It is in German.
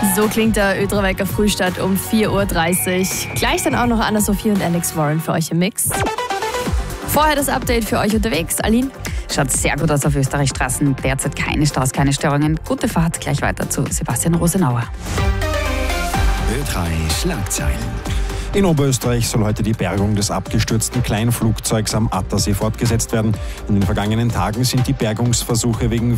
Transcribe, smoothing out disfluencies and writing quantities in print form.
So klingt der Ödrewecker Frühstart um 4.30 Uhr. Gleich dann auch noch Anna-Sophie und Alex Warren für euch im Mix. Vorher das Update für euch unterwegs. Aline? Schaut sehr gut aus auf Österreichstraßen. Derzeit keine Staus, keine Störungen. Gute Fahrt gleich weiter zu Sebastian Rosenauer. Ö3 Schlagzeilen. In Oberösterreich soll heute die Bergung des abgestürzten Kleinflugzeugs am Attersee fortgesetzt werden. In den vergangenen Tagen sind die Bergungsversuche wegen